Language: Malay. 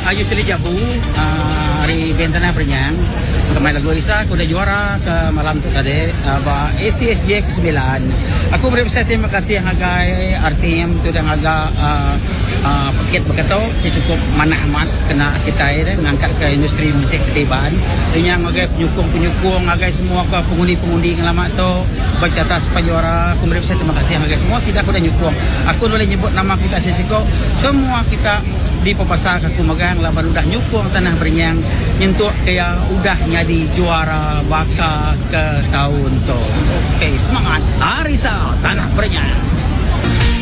Ayu Sili Jabu, hari bentana perenyang. Kemain lagu Isa, aku dah juara ke malam tu tadi, ACSJ ke-9. Aku berusaha terima kasih yang agai RTM tu dan agak paket berkata cukup manah amat kena kita mengangkat ke industri musik ketibaan. Dengan agai penyukung agai semua ke pengundi-pengundi yang lama tu berkata sepanjang juara. Aku berusaha terima kasih yang agai semua sudah aku dah nyukung. Aku boleh nyebut nama kita sesiko. Semua kita di Papasar aku megang laban udah nyukung tanah Berenyang nyentuh kaya udah jadi juara baka ke tahun tu. Okey, semangat Arisa Tanah Berenyang.